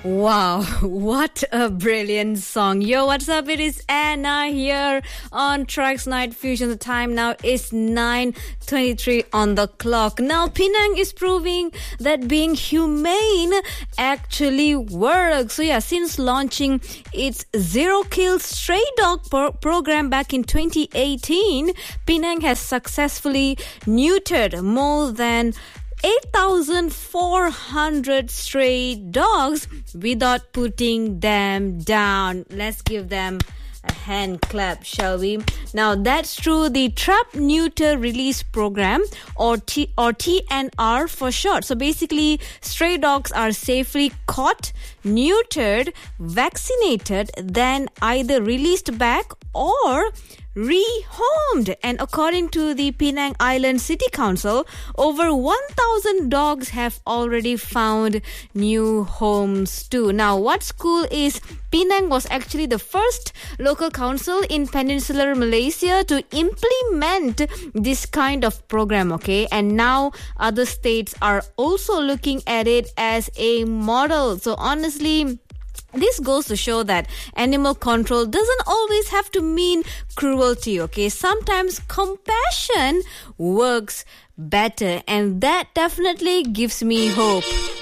Wow, what a brilliant song. Yo, what's up? It is Anna here on Tracks Night Fusion. The time now is 9:23 on the clock. Now, Penang is proving that being humane actually works. So yeah, since launching its Zero Kill Stray Dog program back in 2018, Penang has successfully neutered more than 8,400 stray dogs without putting them down. Let's give them a hand clap, shall we? Now, that's through the Trap Neuter Release Program, or TNR for short. So basically, stray dogs are safely caught, neutered, vaccinated, then either released back or rehomed. And according to the Penang Island City Council, over 1,000 dogs have already found new homes too. Now, what's cool is Penang was actually the first local council in peninsular Malaysia to implement this kind of program, okay? And now other states are also looking at it as a model. So honestly, this goes to show that animal control doesn't always have to mean cruelty, okay? Sometimes compassion works better, and that definitely gives me hope.